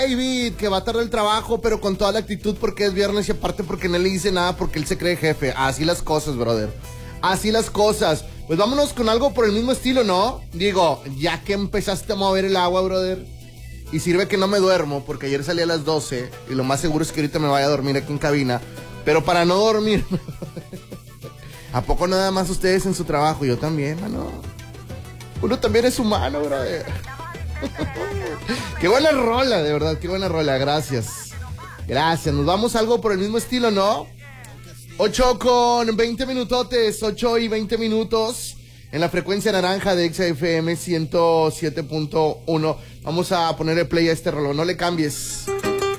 David, que va a tardar el trabajo, pero con toda la actitud porque es viernes y aparte porque no le dice nada porque él se cree jefe. Así las cosas, brother. Así las cosas. Pues vámonos con algo por el mismo estilo, ¿no? Digo, ya que empezaste a mover el agua, brother, y sirve que no me duermo porque ayer salí a las 12 y lo más seguro es que ahorita me vaya a dormir aquí en cabina. Pero para no dormir, ¿a poco nada más ustedes en su trabajo? Yo también, mano. Uno también es humano, brother. Qué buena rola, de verdad, qué buena rola, gracias. Gracias, nos vamos a algo por el mismo estilo, ¿no? 8 con 20 minutotes, 8 y 20 minutos en la frecuencia naranja de XFM 107.1. Vamos a ponerle play a este rollo, no le cambies.